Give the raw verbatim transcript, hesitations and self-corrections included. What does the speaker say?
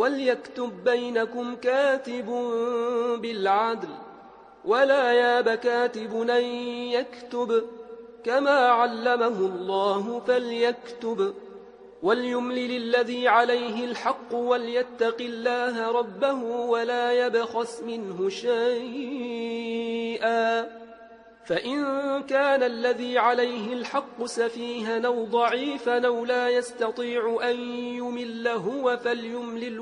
وليكتب بينكم كاتب بالعدل ولا ياب كاتب أن يكتب كما علمه الله فليكتب وليملل الذي عليه الحق وليتق الله ربه ولا يبخس منه شيئا فإن كان الذي عليه الحق سفيها أو ضعيفا أو لا يستطيع أن يمل هو فليملل